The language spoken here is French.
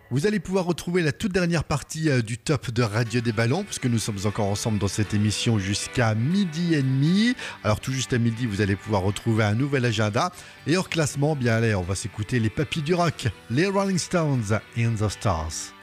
Vous allez pouvoir retrouver la toute dernière partie du top de Radio des Ballons, puisque nous sommes encore ensemble dans cette émission jusqu'à 12h30. Alors tout juste à midi, vous allez pouvoir retrouver un nouvel agenda. Et hors classement, bien allez, on va s'écouter les papis du rock, les Rolling Stones, In the Stars.